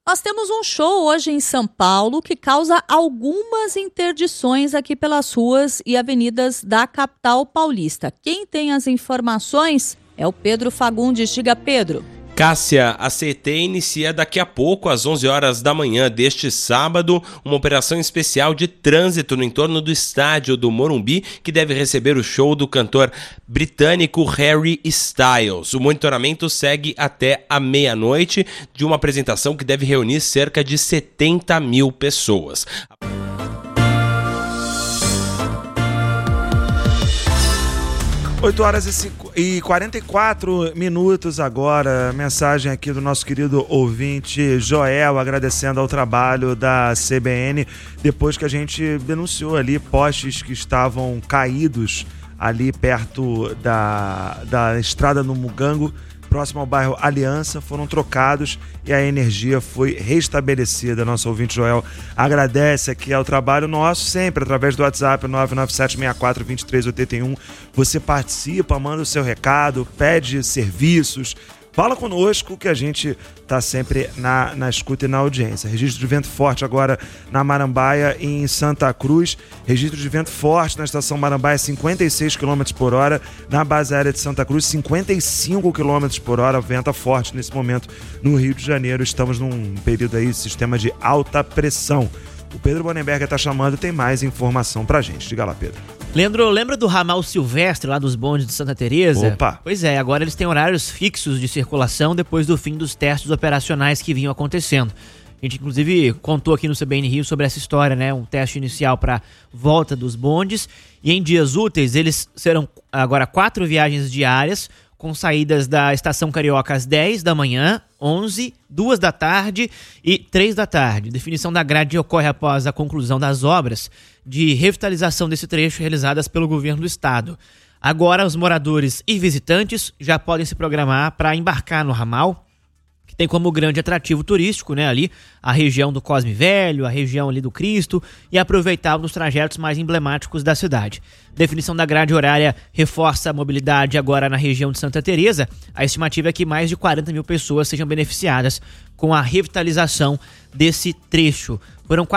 Nós temos um show hoje em São Paulo que causa algumas interdições aqui pelas ruas e avenidas da capital paulista. Quem tem as informações é o Pedro Fagundes. Diga, Pedro. Cássia, a CET inicia daqui a pouco, às 11 horas da manhã deste sábado, uma operação especial de trânsito no entorno do estádio do Morumbi, que deve receber o show do cantor britânico Harry Styles. O monitoramento segue até a meia-noite de uma apresentação que deve reunir cerca de 70 mil pessoas. 8h44 agora, mensagem aqui do nosso querido ouvinte Joel, agradecendo ao trabalho da CBN, depois que a gente denunciou ali postes que estavam caídos ali perto da estrada no Mugango, próximo ao bairro Aliança, foram trocados e a energia foi restabelecida. Nosso ouvinte Joel agradece aqui ao trabalho nosso, sempre através do WhatsApp 997642381. Você participa, manda o seu recado, pede serviços, fala conosco que a gente está sempre na escuta e na audiência. Registro de vento forte agora na Marambaia e em Santa Cruz. Registro de vento forte na estação Marambaia, 56 km por hora. Na base aérea de Santa Cruz, 55 km por hora. Venta forte nesse momento no Rio de Janeiro. Estamos num período aí, sistema de alta pressão. O Pedro Bonenberger está chamando, tem mais informação pra gente. Diga lá, Pedro. Leandro, lembra do ramal Silvestre lá dos bondes de Santa Teresa? Opa! Pois é, agora eles têm horários fixos de circulação depois do fim dos testes operacionais que vinham acontecendo. A gente, inclusive, contou aqui no CBN Rio sobre essa história, né? Um teste inicial para volta dos bondes. E em dias úteis, eles serão agora 4 viagens diárias, com saídas da Estação Carioca às 10 da manhã, 11, 2 da tarde e 3 da tarde. Definição da grade ocorre após a conclusão das obras de revitalização desse trecho realizadas pelo governo do estado. Agora, os moradores e visitantes já podem se programar para embarcar no ramal, que tem como grande atrativo turístico, né, ali a região do Cosme Velho, a região ali do Cristo, e aproveitar um dos trajetos mais emblemáticos da cidade. Definição da grade horária reforça a mobilidade agora na região de Santa Teresa. A estimativa é que mais de 40 mil pessoas sejam beneficiadas com a revitalização desse trecho. Foram